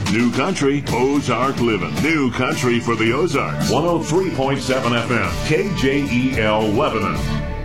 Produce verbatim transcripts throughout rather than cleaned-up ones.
New country, Ozark living. New country for the Ozarks. one oh three point seven F M, K J E L Lebanon.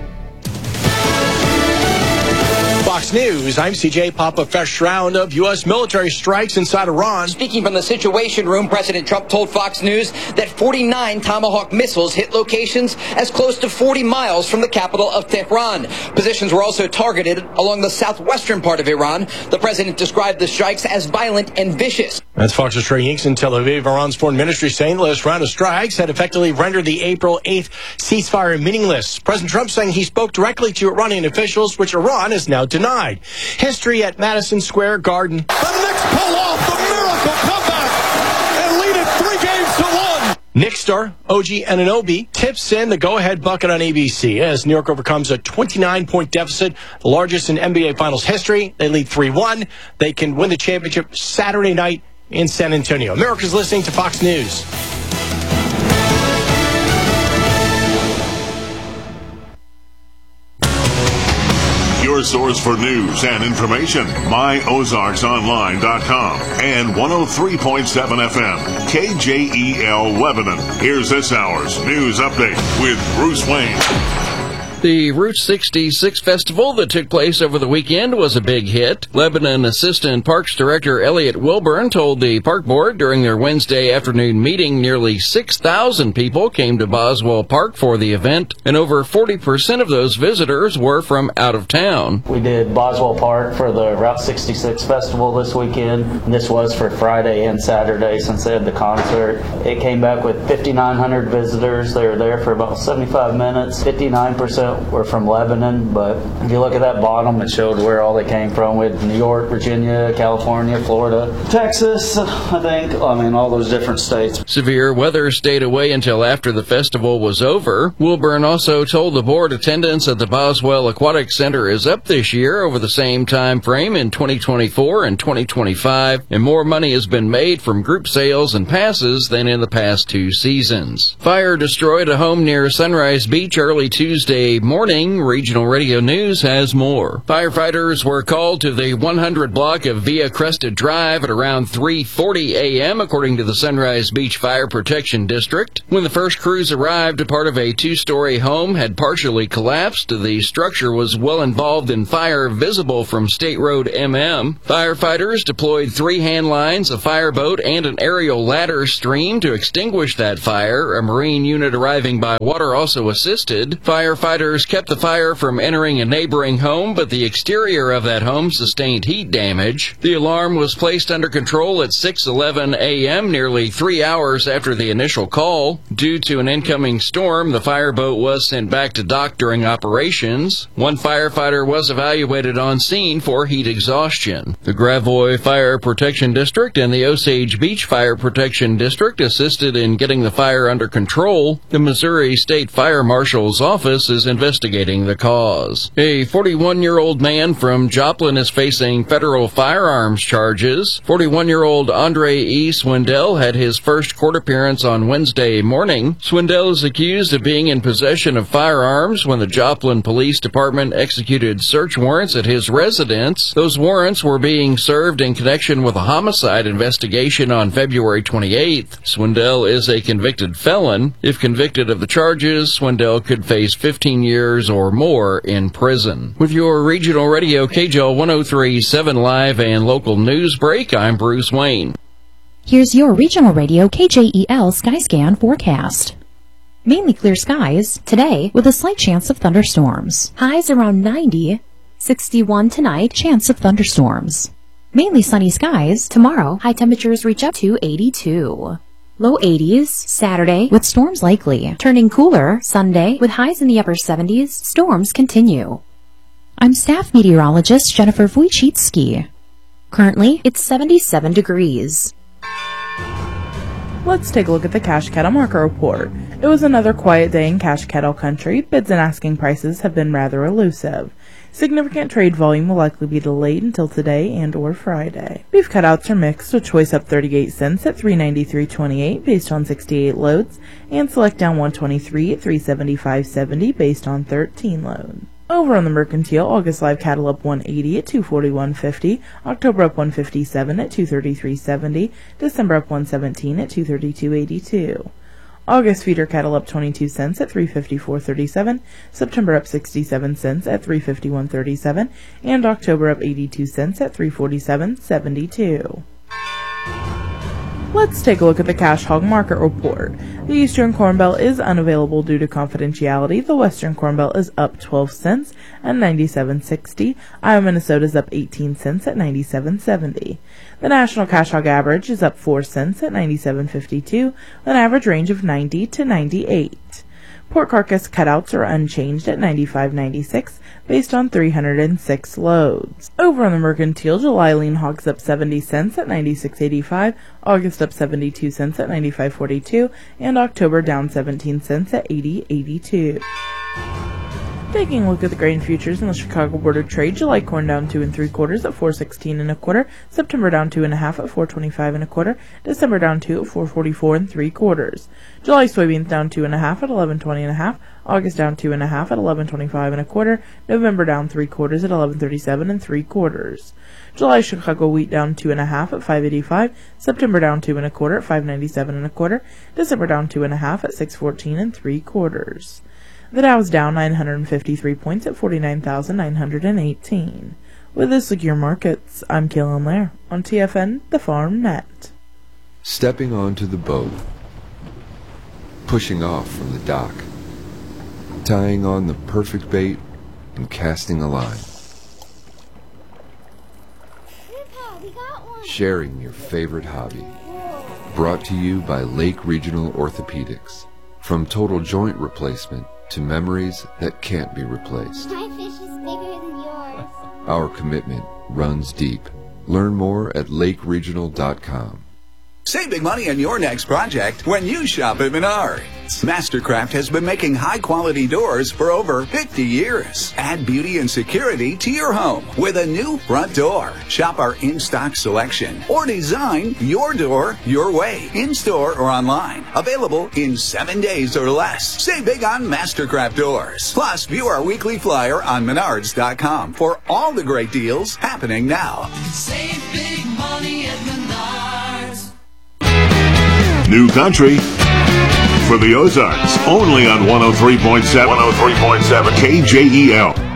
Fox News, I'm C J. Papa. Fresh round of U S military strikes inside Iran. Speaking from the Situation Room, President Trump told Fox News that forty-nine Tomahawk missiles hit locations as close to forty miles from the capital of Tehran. Positions were also targeted along the southwestern part of Iran. The president described the strikes as violent and vicious. That's Fox's Trey Hinks in Tel Aviv. Iran's foreign ministry saying the latest round of strikes had effectively rendered the April eighth ceasefire meaningless. President Trump saying he spoke directly to Iranian officials, which Iran is now denied. History at Madison Square Garden. The Knicks pull off the miracle comeback and lead it three games to one. Knicks star O G Anunoby tips in the go-ahead bucket on A B C as New York overcomes a twenty-nine point deficit, the largest in N B A Finals history. They lead three one. They can win the championship Saturday night in San Antonio. America's listening to Fox News. Your source for news and information, my ozarks online dot com and one oh three point seven F M, K J E L Lebanon. Here's this hour's news update with Bruce Wayne. The Route sixty-six festival that took place over the weekend was a big hit. Lebanon Assistant Parks Director Elliot Wilburn told the Park Board during their Wednesday afternoon meeting nearly six thousand people came to Boswell Park for the event, and over forty percent of those visitors were from out of town. We did Boswell Park for the Route sixty-six festival this weekend, and this was for Friday and Saturday since they had the concert. It came back with fifty-nine hundred visitors. They were there for about seventy-five minutes. fifty-nine percent were from Lebanon, but if you look at that bottom, it showed where all they came from, with New York, Virginia, California, Florida, Texas, I think. I mean, all those different states. Severe weather stayed away until after the festival was over. Wilburn also told the board attendance at the Boswell Aquatic Center is up this year over the same time frame in twenty twenty-four and twenty twenty-five, and more money has been made from group sales and passes than in the past two seasons. Fire destroyed a home near Sunrise Beach early Tuesday morning. Regional Radio News has more. Firefighters were called to the one hundred block of Via Crested Drive at around three forty a.m., according to the Sunrise Beach Fire Protection District. When the first crews arrived, a part of a two-story home had partially collapsed. The structure was well involved in fire, visible from State Road M M. Firefighters deployed three hand lines, a fireboat, and an aerial ladder stream to extinguish that fire. A Marine unit arriving by water also assisted. Firefighters kept the fire from entering a neighboring home, but the exterior of that home sustained heat damage. The alarm was placed under control at six eleven a.m., nearly three hours after the initial call. Due to an incoming storm, the fireboat was sent back to dock during operations. One firefighter was evaluated on scene for heat exhaustion. The Gravois Fire Protection District and the Osage Beach Fire Protection District assisted in getting the fire under control. The Missouri State Fire Marshal's office is investigating the cause. A forty-one-year-old man from Joplin is facing federal firearms charges. forty-one-year-old Andre E. Swindell had his first court appearance on Wednesday morning. Swindell is accused of being in possession of firearms when the Joplin Police Department executed search warrants at his residence. Those warrants were being served in connection with a homicide investigation on February twenty-eighth. Swindell is a convicted felon. If convicted of the charges, Swindell could face fifteen years or more in prison. With your regional radio K J L one oh three point seven live and local news break, I'm Bruce Wayne. Here's your regional radio K J E L Skyscan forecast. Mainly clear skies today with a slight chance of thunderstorms. Highs around ninety, sixty-one tonight, chance of thunderstorms. Mainly sunny skies tomorrow. High temperatures reach up to eighty-two. Low eighties Saturday with storms likely. Turning cooler Sunday with highs in the upper seventies. Storms continue. I'm staff meteorologist Jennifer Wojcicki. Currently, it's seventy-seven degrees. Let's take a look at the Cash Kettle Market Report. It was another quiet day in Cash Kettle country. Bids and asking prices have been rather elusive. Significant trade volume will likely be delayed until today and or Friday. Beef cutouts are mixed, with choice up thirty-eight cents at three ninety-three twenty-eight based on sixty-eight loads, and select down one twenty-three at three seventy-five seventy based on thirteen loads. Over on the Mercantile, August live cattle up one eighty at two forty-one fifty, October up one fifty-seven at two thirty-three seventy, December up one seventeen at two thirty-two eighty-two. August feeder cattle up twenty-two cents at three fifty-four thirty-seven, September up sixty-seven cents at three fifty-one thirty-seven, and October up eighty-two cents at three forty-seven seventy-two. Let's take a look at the cash hog market report. The Eastern Corn Belt is unavailable due to confidentiality. The Western Corn Belt is up twelve cents at ninety-seven sixty. Iowa, Minnesota is up eighteen cents at ninety-seven seventy. The national cash hog average is up four cents at ninety-seven fifty-two, with an average range of ninety to ninety-eight. Pork carcass cutouts are unchanged at ninety-five ninety-six based on three hundred six loads. Over on the Mercantile, July lean hogs up seventy cents at ninety-six eighty-five, August up seventy-two cents at ninety-five forty-two, and October down seventeen cents at eighty eighty-two. Taking a look at the grain futures in the Chicago Board of Trade, July corn down two and three quarters at four sixteen and a quarter, September down two and a half at four twenty-five and a quarter, December down two at four forty-four and three quarters. July soybeans down two and a half at eleven twenty and a half, August down two and a half at eleven twenty-five and a quarter, November down three quarters at eleven thirty-seven and three quarters. July Chicago wheat down two and a half at five eighty-five, September down two and a quarter at five ninety-seven and a quarter, December down two and a half at six fourteen and three quarters. The Dow is down nine hundred fifty-three points at forty-nine thousand nine hundred eighteen. With this look at your markets, I'm Kaylin Lair on T F N, the Farm Net. Stepping onto the boat, pushing off from the dock, tying on the perfect bait, and casting a line. Grandpa, we got one. Sharing your favorite hobby. Brought to you by Lake Regional Orthopedics. From total joint replacement to memories that can't be replaced. My fish is bigger than yours. Our commitment runs deep. Learn more at lake regional dot com. Save big money on your next project when you shop at Menards. Mastercraft has been making high-quality doors for over fifty years. Add beauty and security to your home with a new front door. Shop our in-stock selection or design your door your way, in-store or online. Available in seven days or less. Save big on Mastercraft doors. Plus, view our weekly flyer on menards dot com for all the great deals happening now. Save big money at Menards. New country for the Ozarks, only on one oh three point seven, one oh three point seven K J E L.